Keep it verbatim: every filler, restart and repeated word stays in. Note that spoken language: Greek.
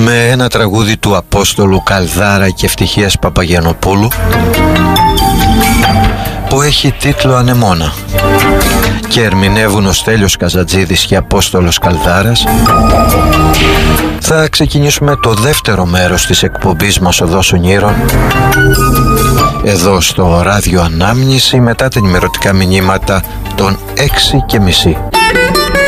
με ένα τραγούδι του Απόστολου Καλδάρα και Ευτυχίας Παπαγιαννοπούλου που έχει τίτλο «Ανεμόνα» και ερμηνεύουν ο Στέλιος Καζατζίδης και Απόστολος Καλδάρας. Θα ξεκινήσουμε το δεύτερο μέρος της εκπομπής μας «Οδός Ονείρων» εδώ στο Ράδιο Ανάμνηση μετά τα ενημερωτικά μηνύματα των έξι και μισή.